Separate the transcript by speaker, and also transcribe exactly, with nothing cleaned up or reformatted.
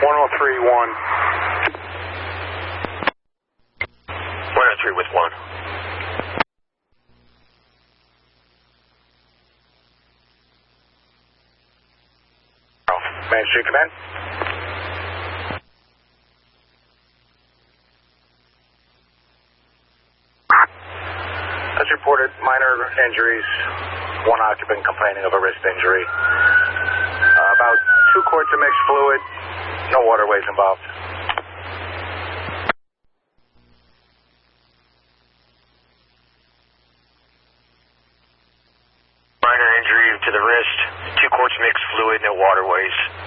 Speaker 1: one oh three one.
Speaker 2: one oh three with one.
Speaker 1: Main Street Command. As reported, minor injuries, one occupant complaining of a wrist injury. Uh, about two quarts of mixed fluid, no waterways involved.
Speaker 2: Minor injury to the wrist, two quarts mixed fluid, no waterways.